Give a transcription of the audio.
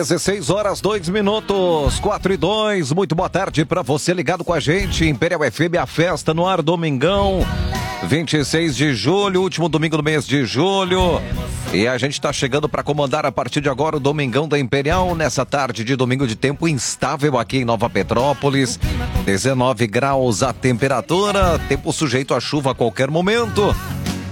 16 horas, 2 minutos, 4 e 2. Muito boa tarde para você ligado com a gente. Imperial FM, a festa no ar, domingão, 26 de julho, último domingo do mês de julho. E a gente está chegando para comandar a partir de agora o Domingão da Imperial, nessa tarde de domingo de tempo instável aqui em Nova Petrópolis. 19 graus a temperatura, tempo sujeito a chuva a qualquer momento.